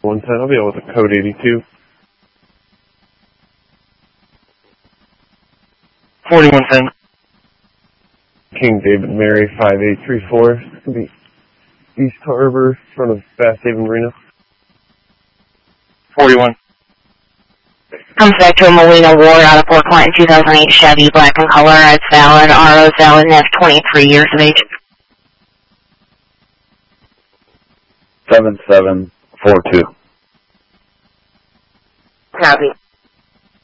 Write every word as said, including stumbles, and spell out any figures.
one ten, I'll be able with a code eighty-two. forty-one ten. King David Mary five eight three four. It's going to be East Harbor, in front of Bass Haven Marina. forty-one. Comes back to a Molina Ward out of Port Clinton, two thousand eight Chevy, black in color. It's valid. R O's valid, and that's twenty-three years of age. seven seven four two. Copy.